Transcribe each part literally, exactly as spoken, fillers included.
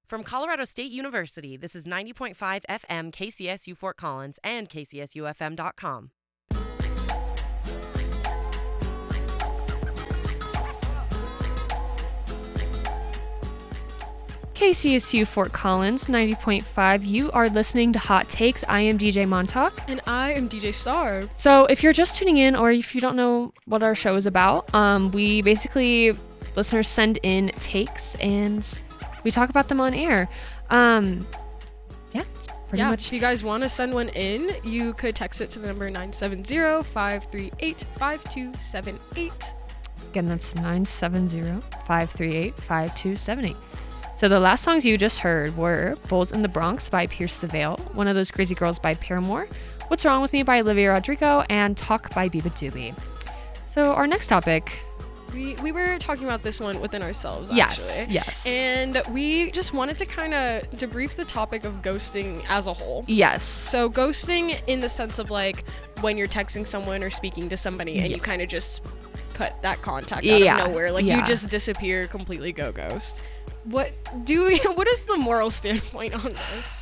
From Colorado State University, this is ninety point five F M K C S U Fort Collins and K C S U F M dot com. K C S U Fort Collins, ninety point five. You are listening to Hot Takes. I am D J Montauk. And I am D J Star. So if you're just tuning in or if you don't know what our show is about, um, we basically, listeners send in takes and we talk about them on air. Um, yeah, it's pretty yeah, much. If you guys want to send one in, you could text it to the number nine seven zero, five three eight, five two seven eight. Again, that's nine seven zero, five three eight, five two seven eight. So the last songs you just heard were Bulls in the Bronx by Pierce the Veil, One of Those Crazy Girls by Paramore, What's Wrong With Me by Olivia Rodrigo, and Talk by Biba Doobie. So our next topic. We we were talking about this one within ourselves, yes, actually. Yes, And we just wanted to kind of debrief the topic of ghosting as a whole. Yes. So ghosting in the sense of like when you're texting someone or speaking to somebody and yeah. you kind of just cut that contact out yeah. of nowhere. Like yeah. you just disappear, completely go ghost. What do we, what is the moral standpoint on this?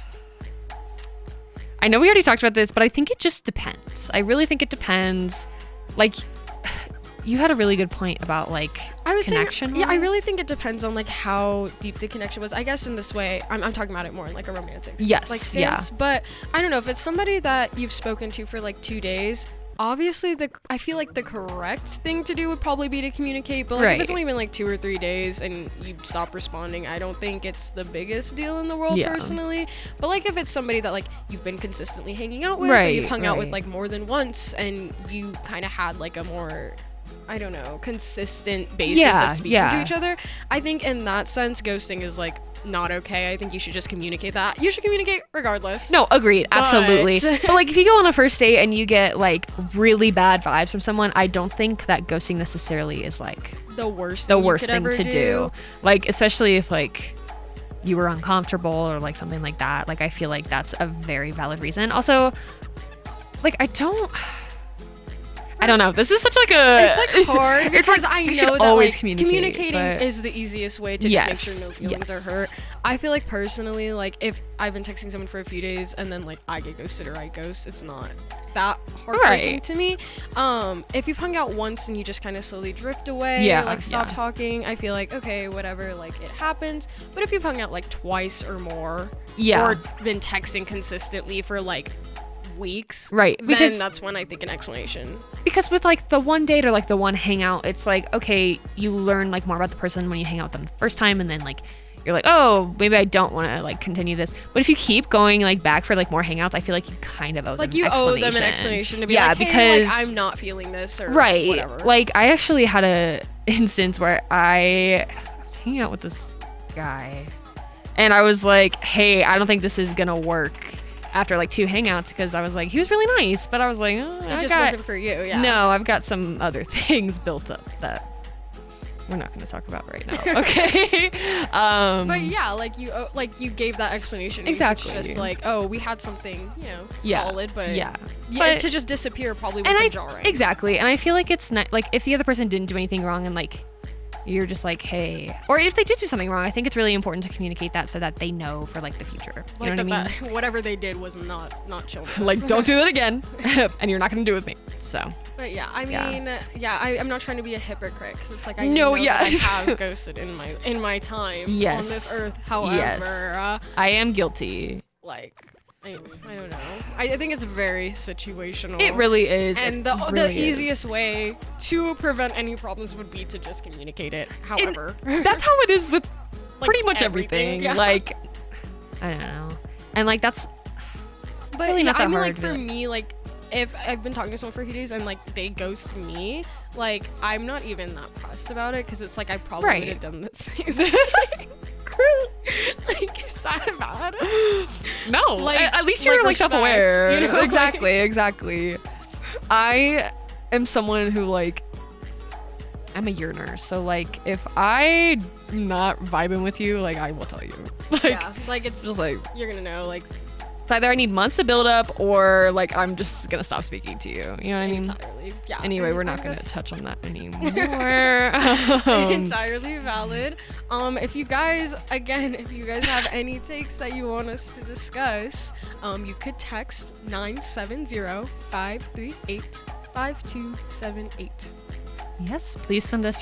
I know we already talked about this, but I think it just depends. I really think it depends. Like, you had a really good point about like I was connection. Saying, yeah, I really think it depends on like how deep the connection was. I guess in this way, I'm, I'm talking about it more in like a romantic yes, like stance. Yeah. But I don't know if it's somebody that you've spoken to for like two days. Obviously, the I feel like the correct thing to do would probably be to communicate. But like right. if it's only been like two or three days and you stop responding, I don't think it's the biggest deal in the world yeah. personally. But like if it's somebody that like you've been consistently hanging out with, right, or you've hung right. out with like more than once, and you kind of had like a more I don't know, consistent basis yeah, of speaking yeah. to each other. I think in that sense, ghosting is like not okay. I think you should just communicate that. You should communicate regardless. No, agreed. But- Absolutely. But like if you go on a first date and you get like really bad vibes from someone, I don't think that ghosting necessarily is like the worst the thing worst you could thing ever to do. do. Like especially if like you were uncomfortable or like something like that. Like I feel like that's a very valid reason. Also, like I don't I don't know. This is such like a. It's like hard it's because like, I you know should that always like communicate, communicating but- is the easiest way to Yes, just make sure no feelings yes. are hurt. I feel like personally, like if I've been texting someone for a few days and then like I get ghosted or I ghost, it's not that heartbreaking Right. to me. Um, if you've hung out once and you just kind of slowly drift away, Yeah, like stop yeah. talking, I feel like okay, whatever, like it happens. But if you've hung out like twice or more, Yeah. or been texting consistently for like weeks, Right, then because- that's when I think an explanation. Because with like the one date or like the one hangout, it's like, okay, you learn like more about the person when you hang out with them the first time, and then like you're like, oh, maybe I don't want to like continue this. But if you keep going like back for like more hangouts, I feel like you kind of owe Like them you an owe explanation. them an explanation to be yeah, like, hey, because like, I'm not feeling this or right, whatever. like I actually had a instance where I, I was hanging out with this guy, and I was like, hey, I don't think this is gonna work. After like two hangouts, because I was like, he was really nice, but I was like, oh, it I just got, wasn't for you. Yeah. no, I've got some other things built up that we're not going to talk about right now. Okay. um, But yeah, like you, owe- like you gave that explanation. Exactly. It's just like, oh, we had something, you know, yeah, solid, but yeah, yeah, But- to just disappear probably would and be I jarring. exactly, and I feel like it's not like if the other person didn't do anything wrong and like you're just like, hey, or if they did do something wrong, I think it's really important to communicate that so that they know for like the future. You Like know what I that, mean? that- whatever they did was not not children. Like, don't do that again, and you're not going to do it with me. So. But yeah, I Yeah. mean, yeah, I, I'm not trying to be a hypocrite because it's like I No, know yeah. that I have ghosted in my in my time Yes. on this earth. However, Yes. uh, I am guilty. like. I, I don't know. I, I think it's very situational. It really is. And It the really the is. easiest way to prevent any problems would be to just communicate it. However, That's how it is with Like pretty much everything, everything. yeah. Like, I don't know. And like that's but really yeah, not that I mean, hard, like for really. me, like if I've been talking to someone for a few days and like they ghost me, like I'm not even that pressed about it because it's like I probably Right. would have done the same thing. Like sad about it. no. Like- at, at least like you're like respect, self-aware. you know? Exactly, exactly. I am someone who like I'm a yearner, so like if I'm not vibing with you, like I will tell you. Like Yeah, like it's just like you're gonna know like It's either I need months to build up or like I'm just gonna stop speaking to you. You know what I mean? Entirely, yeah. Anyway, we're not I gonna guess- touch on that anymore. Um, entirely valid. Um, if you guys, again, if you guys have any takes that you want us to discuss, um, you could text nine seven zero, five three eight, five two seven eight. yes, please send us